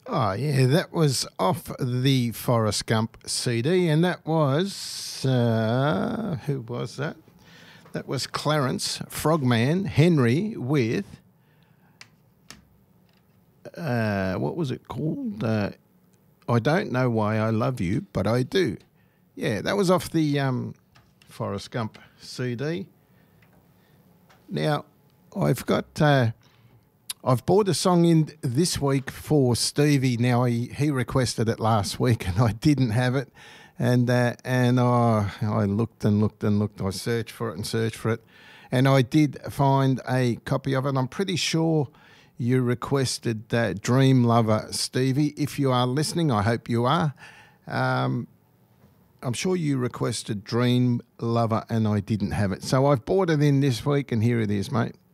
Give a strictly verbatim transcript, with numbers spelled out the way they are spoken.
Oh, yeah, that was off the Forrest Gump C D, and that was, uh, who was that? That was Clarence Frogman Henry with, uh, what was it called? Uh, I don't know why I love you, but I do. Yeah, that was off the um, Forrest Gump C D. Now, I've got... Uh, I've bought a song in this week for Stevie. Now, he, he requested it last week and I didn't have it. And uh, and oh, I looked and looked and looked. I searched for it and searched for it. And I did find a copy of it. I'm pretty sure you requested uh, Dream Lover, Stevie. If you are listening, I hope you are. Um, I'm sure you requested Dream Lover and I didn't have it. So I've bought it in this week and here it is, mate.